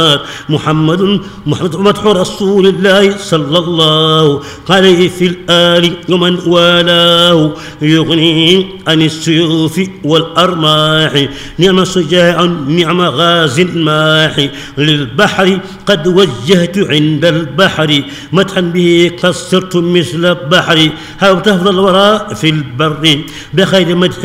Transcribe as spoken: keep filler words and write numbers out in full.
محمد مدح رسول الله صلى الله عليه في الآل ومن والاه يغني عن السيوف والأرماح نعم شجاع نعم غاز ماح للبحر قد وجهت عند البحر مدحا به كسرت مثل البحر هاو تفضل الوراء في البر بخير مدح